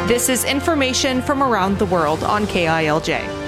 This is information from around the world on KILJ.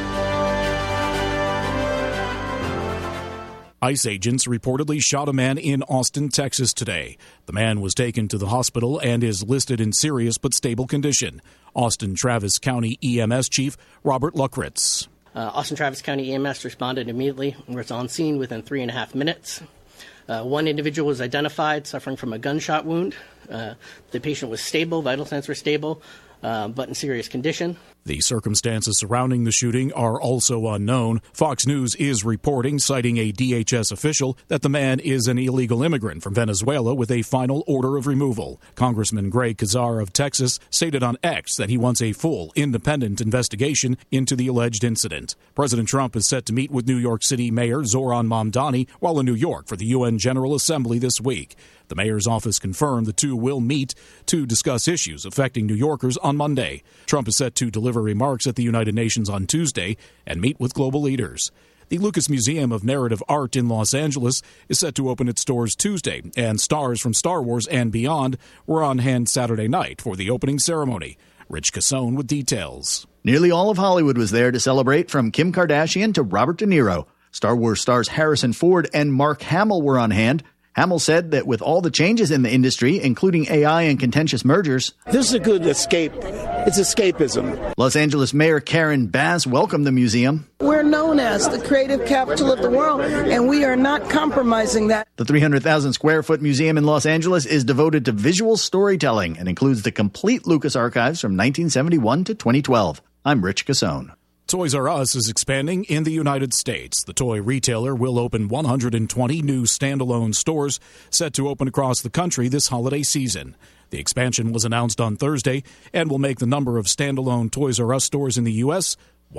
ICE agents reportedly shot a man in Austin, Texas today. The man was taken to the hospital and is listed in serious but stable condition. Austin Travis County EMS Chief Robert Luckritz. Austin Travis County EMS responded immediately and was on scene within 3.5 minutes. One individual was identified suffering from a gunshot wound. The patient was stable, vital signs were stable, but in serious condition. The circumstances surrounding the shooting are also unknown. Fox News is reporting, citing a DHS official, that the man is an illegal immigrant from Venezuela with a final order of removal. Congressman Greg Casar of Texas stated on X that he wants a full, independent investigation into the alleged incident. President Trump is set to meet with New York City Mayor Zohran Mamdani while in New York for the UN General Assembly this week. The mayor's office confirmed the two will meet to discuss issues affecting New Yorkers on Monday. Trump is set to deliver remarks at the United Nations on Tuesday and meet with global leaders. The Lucas Museum of Narrative Art in Los Angeles is set to open its doors Tuesday, and stars from Star Wars and beyond were on hand Saturday night for the opening ceremony. Rich Cassone with details. Nearly all of Hollywood was there to celebrate, from Kim Kardashian to Robert De Niro. Star Wars stars Harrison Ford and Mark Hamill were on hand. Hamill said that with all the changes in the industry, including AI and contentious mergers, this is a good escape. It's escapism. Los Angeles Mayor Karen Bass welcomed the museum. We're known as the creative capital of the world, and we are not compromising that. The 300,000 square foot museum in Los Angeles is devoted to visual storytelling and includes the complete Lucas archives from 1971 to 2012. I'm Rich Cassone. Toys R Us is expanding in the United States. The toy retailer will open 120 new standalone stores set to open across the country this holiday season. The expansion was announced on Thursday and will make the number of standalone Toys R Us stores in the U.S.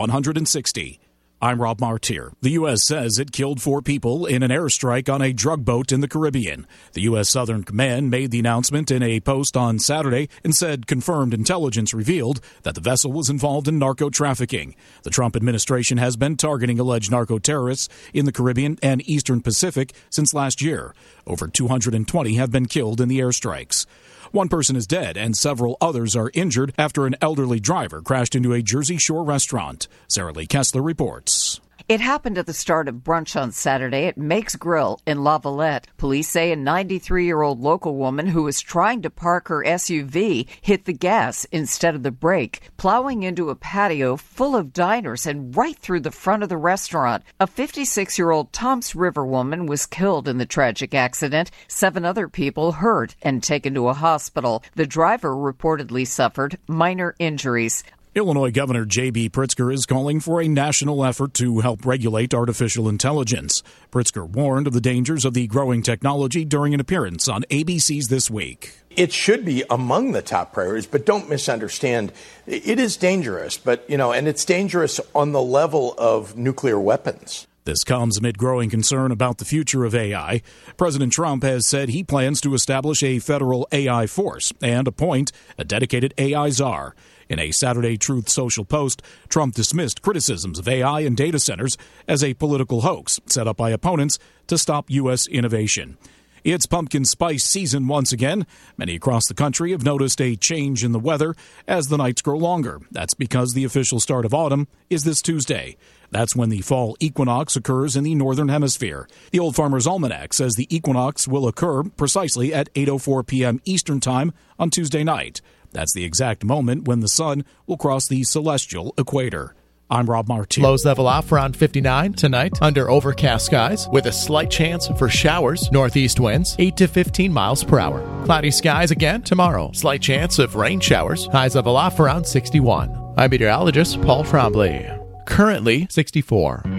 160. I'm Rob Martyr. The U.S. says it killed 4 people in an airstrike on a drug boat in the Caribbean. The U.S. Southern Command made the announcement in a post on Saturday and said confirmed intelligence revealed that the vessel was involved in narco-trafficking. The Trump administration has been targeting alleged narco-terrorists in the Caribbean and Eastern Pacific since last year. Over 220 have been killed in the airstrikes. One person is dead and several others are injured after an elderly driver crashed into a Jersey Shore restaurant. Sarah Lee Kessler reports. It happened at the start of brunch on Saturday at Make's Grill in La Valette. Police say a 93-year-old local woman who was trying to park her SUV hit the gas instead of the brake, plowing into a patio full of diners and right through the front of the restaurant. A 56-year-old Toms River woman was killed in the tragic accident. 7 other people hurt and taken to a hospital. The driver reportedly suffered minor injuries. Illinois Governor J.B. Pritzker is calling for a national effort to help regulate artificial intelligence. Pritzker warned of the dangers of the growing technology during an appearance on ABC's This Week. It should be among the top priorities, but don't misunderstand. It is dangerous, but, and it's dangerous on the level of nuclear weapons. This comes amid growing concern about the future of AI. President Trump has said he plans to establish a federal AI force and appoint a dedicated AI czar. In a Saturday Truth Social post, Trump dismissed criticisms of AI and data centers as a political hoax set up by opponents to stop U.S. innovation. It's pumpkin spice season once again. Many across the country have noticed a change in the weather as the nights grow longer. That's because the official start of autumn is this Tuesday. That's when the fall equinox occurs in the northern hemisphere. The Old Farmer's Almanac says the equinox will occur precisely at 8:04 p.m. Eastern Time on Tuesday night. That's the exact moment when the sun will cross the celestial equator. I'm Rob Martin. Lows level off around 59 tonight under overcast skies with a slight chance for showers. Northeast winds 8 to 15 miles per hour. Cloudy skies again tomorrow. Slight chance of rain showers. Highs level off around 61. I'm meteorologist Paul Trombley. Currently 64.